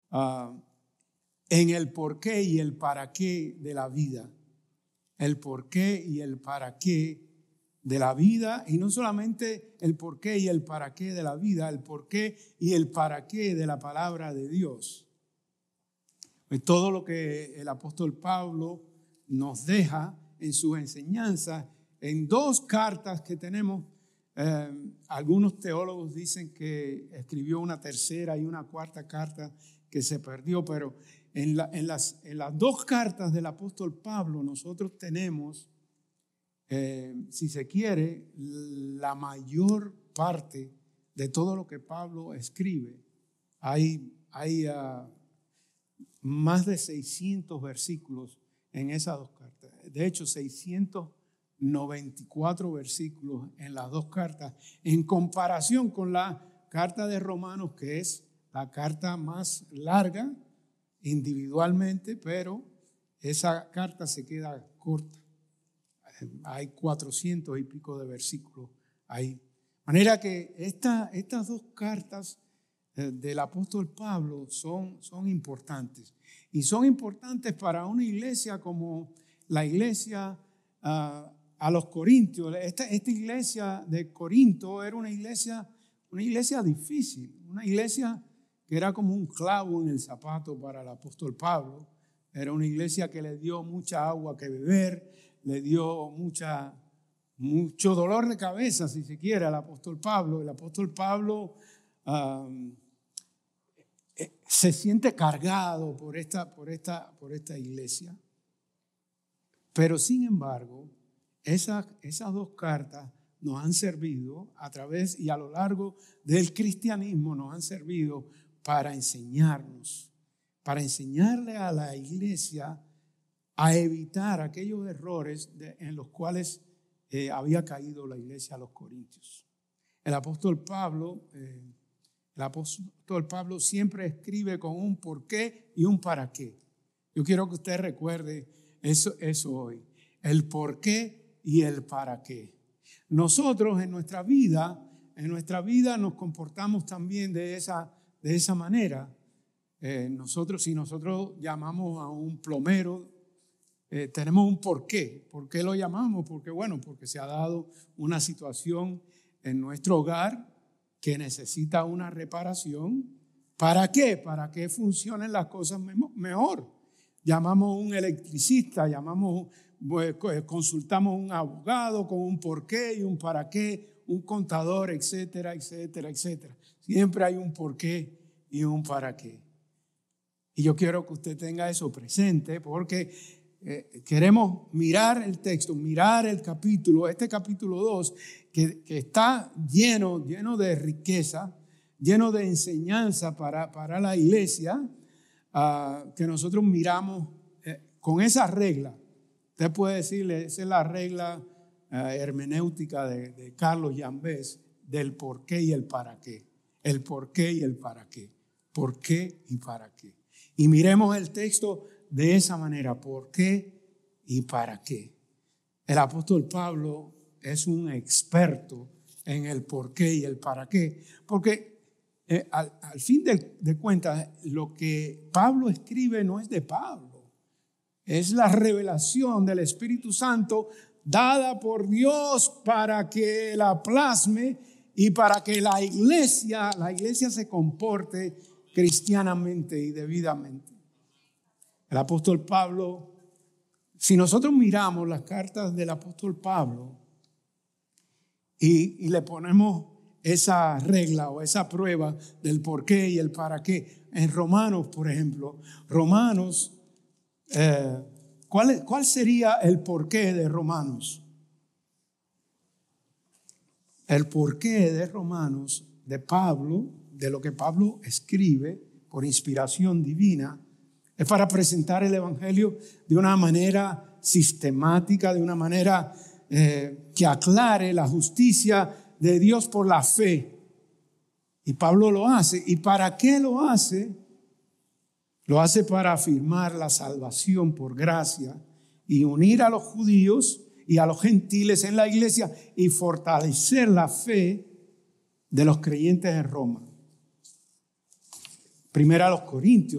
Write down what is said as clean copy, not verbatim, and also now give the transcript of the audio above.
ah, en el porqué y el para qué de la vida. El porqué y el para qué de la vida, y no solamente el porqué y el para qué de la vida, el porqué y el para qué de la palabra de Dios. Todo lo que el apóstol Pablo nos deja en sus enseñanzas, en 2 cartas que tenemos. Algunos teólogos dicen que escribió una tercera y una cuarta carta que se perdió, pero en las 2 cartas del apóstol Pablo nosotros tenemos, si se quiere, la mayor parte de todo lo que Pablo escribe. Hay más de 600 versículos en esas 2 cartas. De hecho, 694 versículos en las 2 cartas, en comparación con la carta de Romanos, que es la carta más larga individualmente, pero esa carta se queda corta. Hay 400 y pico de versículos ahí. De manera que estas 2 cartas del apóstol Pablo son importantes. Y son importantes para una iglesia como la iglesia a los Corintios. Esta iglesia de Corinto era una iglesia difícil, una iglesia que era como un clavo en el zapato para el apóstol Pablo. Era una iglesia que le dio mucha agua que beber, le dio mucho dolor de cabeza, si se quiere, al apóstol Pablo. El apóstol Pablo se siente cargado por esta iglesia. Pero sin embargo, esas 2 cartas nos han servido a través y a lo largo del cristianismo, nos han servido para enseñarnos, para enseñarle a la iglesia a evitar aquellos errores en los cuales había caído la iglesia a los Corintios. El apóstol Pablo siempre escribe con un porqué y un para qué. Yo quiero que usted recuerde eso hoy, el porqué y el para qué. Nosotros en nuestra vida nos comportamos también de esa manera. Si nosotros llamamos a un plomero, tenemos un porqué. ¿Por qué lo llamamos? Porque se ha dado una situación en nuestro hogar que necesita una reparación. ¿Para qué? Para que funcionen las cosas mejor. Llamamos a un electricista, consultamos a un abogado con un porqué y un para qué, un contador, etcétera, etcétera, etcétera. Siempre hay un porqué y un para qué. Y yo quiero que usted tenga eso presente porque queremos mirar el texto, mirar el capítulo, este capítulo 2, que está lleno de riqueza, lleno de enseñanza para la iglesia, que nosotros miramos con esa regla. Usted puede decirle, esa es la regla hermenéutica de Carlos Yambés, del por qué y el para qué. El por qué y el para qué. ¿Por qué y para qué? Y miremos el texto de esa manera, ¿por qué y para qué? El apóstol Pablo es un experto en el por qué y el para qué, porque al fin de cuentas, lo que Pablo escribe no es de Pablo, es la revelación del Espíritu Santo dada por Dios para que la plasme y para que la iglesia se comporte cristianamente y debidamente. El apóstol Pablo, si nosotros miramos las cartas del apóstol Pablo y le ponemos esa regla o esa prueba del por qué y el para qué, en Romanos, por ejemplo, ¿cuál sería el porqué de Romanos? El porqué de Romanos, de Pablo, de lo que Pablo escribe por inspiración divina, es para presentar el evangelio de una manera sistemática, de una manera que aclare la justicia de Dios por la fe. Y Pablo lo hace. ¿Y para qué lo hace? Lo hace para afirmar la salvación por gracia y unir a los judíos y a los gentiles en la iglesia y fortalecer la fe de los creyentes en Roma. Primero a los Corintios.